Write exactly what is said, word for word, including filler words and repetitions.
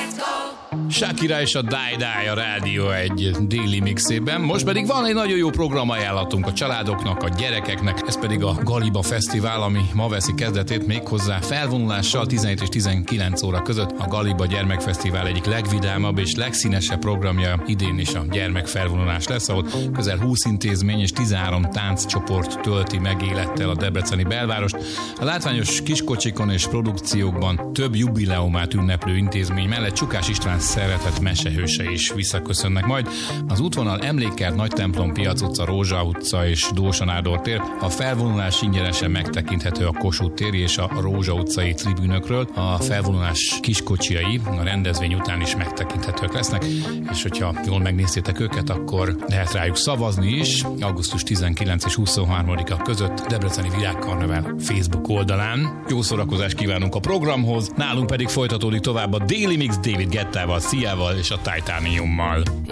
Shakira és a Die Die a Rádió egy déli mixében. Most pedig van egy nagyon jó programajánlatunk a családoknak, a gyerekeknek, ez pedig a Galiba Fesztivál, ami ma veszi kezdetét, méghozzá felvonulással tizenhét és tizenkilenc óra között. A Galiba Gyermekfesztivál egyik legvidámabb és legszínesebb programja idén is a gyermekfelvonulás lesz, ahol közel húsz intézmény és tizenhárom tánccsoport tölti meg élettel a debreceni belvárost. A látványos kiskocsikon és produkciókban több jubileumát ünneplő intézmény mellett Csukás István szeretett mesehőse is visszaköszönnek majd. Az útvonal Emlékkert, Nagytemplom, Piac utca, Rózsa utca és Dósa Nádor tér. A felvonulás ingyenesen megtekinthető a Kossuth téri és a Rózsa utcai tribünökről. A felvonulás kiskocsiai a rendezvény után is megtekinthetők lesznek, és hogyha jól megnéztétek őket, akkor lehet rájuk szavazni is. augusztus tizenkilencedike és huszonharmadika között Debreceni Virágkarnevál Facebook oldalán. Jó szórakozást kívánunk a programhoz, nálunk pedig folytatódik tovább a Daily Mix David Guettával, Sziával és a Titaniummal.